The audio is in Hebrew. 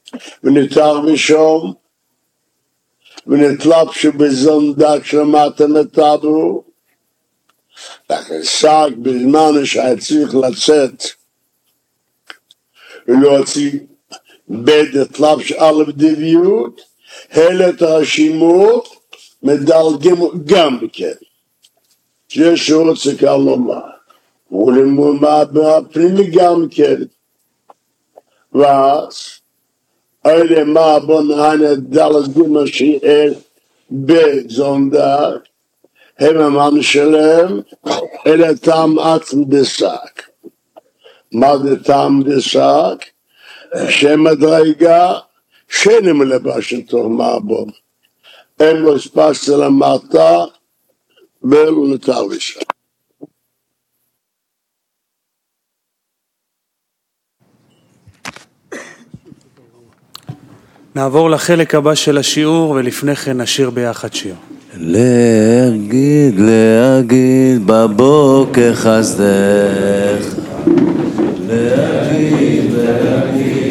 ונתר ושום, ונתלבשו בזונדק שלמטה נתברו, שק בזמן שהיה צריך לצאת, ולהוציא בדת לבש על בדביות, הלת הרשימות, מדלגים גם בכן. שיש רוצה כאן לומר, ולמומד מהפנימי גם כן. ואז, אלה מה בוא נענה דלגים השיער בזונדק, הם אמן שלהם, אלה טעם עצם דסק. מה זה טעם דסק? שמדרגה שאין מלבש לתוך מעבון. הם לא הספסת למטה, ואלו נותר לשם. נעבור לחלק הבא של השיעור, ולפני כן נשיר ביחד שיר. להגיד בבוקר חסדך, להגיד